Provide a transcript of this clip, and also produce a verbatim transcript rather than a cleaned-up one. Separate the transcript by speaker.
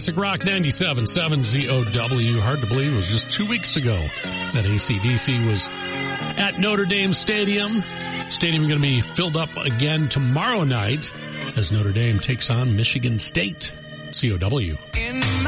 Speaker 1: Classic Rock ninety-seven point seven Z O W. Hard to believe it was just two weeks ago that A C D C was at Notre Dame Stadium. Stadium going to be filled up again tomorrow night as Notre Dame takes on Michigan State. C O W.